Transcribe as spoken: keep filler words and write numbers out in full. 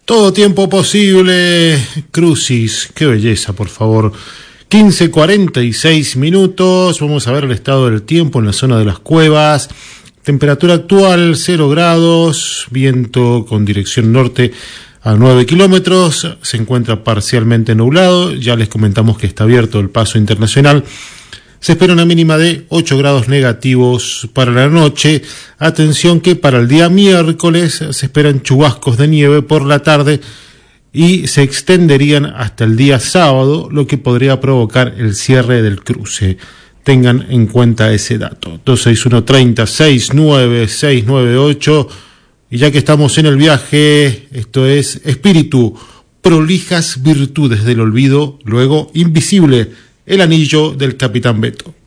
Todo tiempo posible, Crucis, qué belleza, por favor. quince cuarenta y seis minutos, vamos a ver el estado del tiempo en la zona de las Cuevas. Temperatura actual, cero grados, viento con dirección norte a nueve kilómetros, se encuentra parcialmente nublado, ya les comentamos que está abierto el paso internacional. Se espera una mínima de ocho grados negativos para la noche. Atención que para el día miércoles se esperan chubascos de nieve por la tarde y se extenderían hasta el día sábado, lo que podría provocar el cierre del cruce. Tengan en cuenta ese dato. dos seis uno treinta, sesenta y nueve, seiscientos noventa y ocho. Y ya que estamos en el viaje, esto es Espíritu, prolijas virtudes del olvido, luego invisible, el anillo del Capitán Beto.